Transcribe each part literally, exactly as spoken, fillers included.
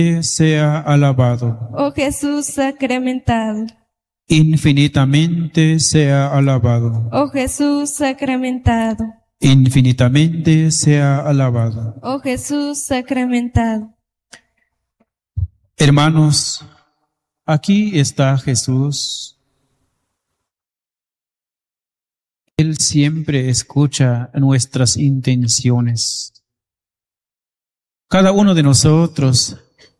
sea alabado. Oh Jesús sacramentado. Infinitamente sea alabado. Oh Jesús sacramentado. Infinitamente sea alabado. Oh Jesús sacramentado. Hermanos, aquí está Jesús. Él siempre escucha nuestras intenciones. Cada uno de nosotros,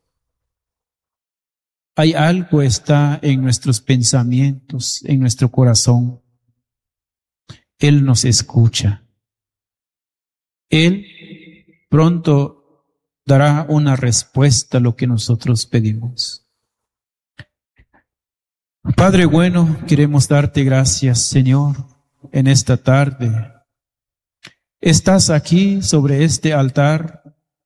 hay algo está en nuestros pensamientos, en nuestro corazón. Él nos escucha. Él pronto dará una respuesta a lo que nosotros pedimos. Padre bueno, queremos darte gracias, Señor, en esta tarde. Estás aquí sobre este altar.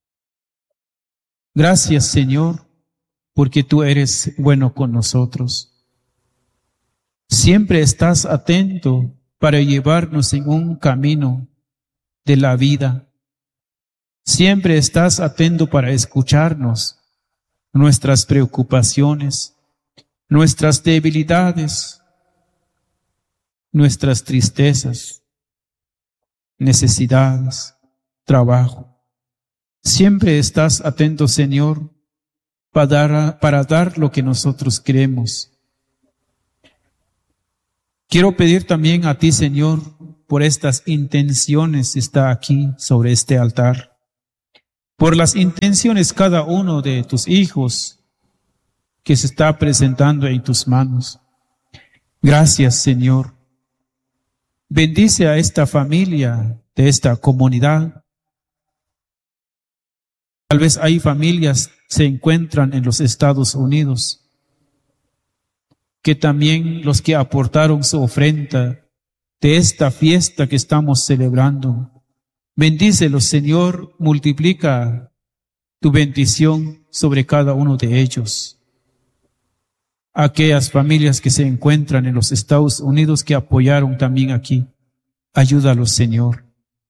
Gracias, Señor, porque tú eres bueno con nosotros. Siempre estás atento para llevarnos en un camino de la vida. Siempre estás atento para escucharnos, nuestras preocupaciones, nuestras debilidades, nuestras tristezas, necesidades, trabajo. Siempre estás atento, Señor, para dar, para dar lo que nosotros queremos. Quiero pedir también a ti, Señor, por estas intenciones que está aquí sobre este altar. Por las intenciones cada uno de tus hijos que se está presentando en tus manos. Gracias, Señor. Bendice a esta familia de esta comunidad. Tal vez hay familias que se encuentran en los Estados Unidos, que también los que aportaron su ofrenda de esta fiesta que estamos celebrando. Bendícelos, Señor, multiplica tu bendición sobre cada uno de ellos. Aquellas familias que se encuentran en los Estados Unidos que apoyaron también aquí, ayúdalos, Señor.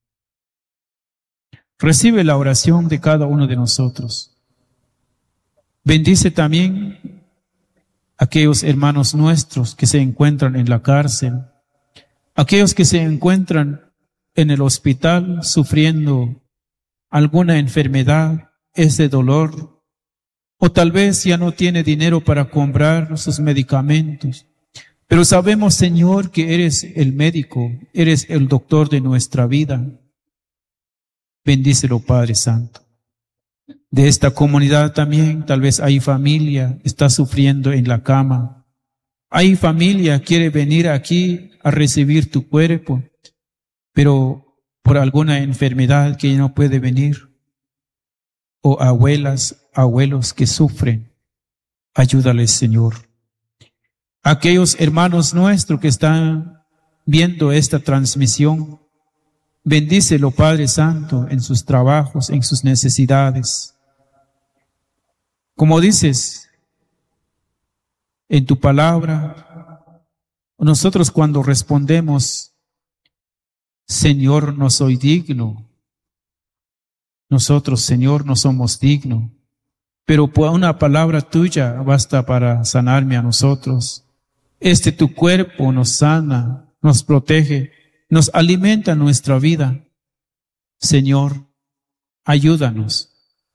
Recibe la oración de cada uno de nosotros. Bendice también aquellos hermanos nuestros que se encuentran en la cárcel, aquellos que se encuentran en el hospital sufriendo alguna enfermedad, ese dolor, o tal vez ya no tiene dinero para comprar sus medicamentos. Pero sabemos, Señor, que eres el médico, eres el doctor de nuestra vida. Bendícelo, Padre Santo. De esta comunidad también, tal vez hay familia, está sufriendo en la cama. Hay familia, quiere venir aquí a recibir tu cuerpo, pero por alguna enfermedad que no puede venir. O abuelas, abuelos que sufren, ayúdales, Señor. Aquellos hermanos nuestros que están viendo esta transmisión, bendícelo, Padre Santo, en sus trabajos, en sus necesidades. Como dices en tu palabra, nosotros cuando respondemos, Señor, no soy digno. Nosotros, Señor, no somos dignos, pero por una palabra tuya basta para sanarme a nosotros. Este tu cuerpo nos sana, nos protege, nos alimenta nuestra vida. Señor, ayúdanos.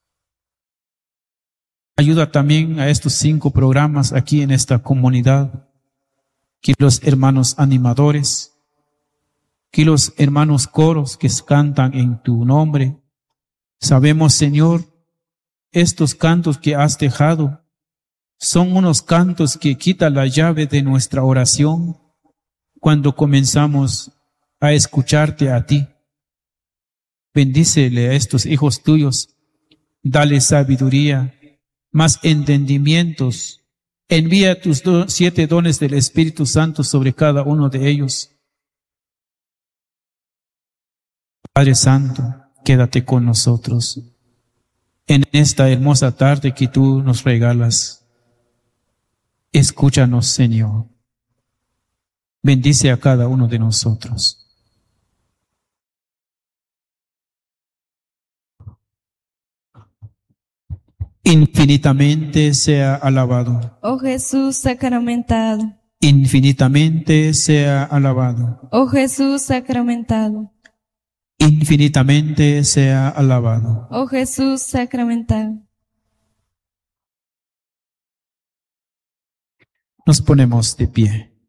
Ayuda también a estos cinco programas aquí en esta comunidad, que los hermanos animadores, que los hermanos coros que cantan en tu nombre. Sabemos, Señor, estos cantos que has dejado son unos cantos que quitan la llave de nuestra oración cuando comenzamos a escucharte a ti. Bendícele a estos hijos tuyos, dale sabiduría, más entendimientos. Envía tus do, siete dones del Espíritu Santo sobre cada uno de ellos. Padre Santo, quédate con nosotros en esta hermosa tarde que tú nos regalas. Escúchanos, Señor. Bendice a cada uno de nosotros. Infinitamente sea alabado. Oh Jesús sacramentado. Infinitamente sea alabado. Oh Jesús sacramentado. Infinitamente sea alabado. Oh Jesús sacramentado. Nos ponemos de pie.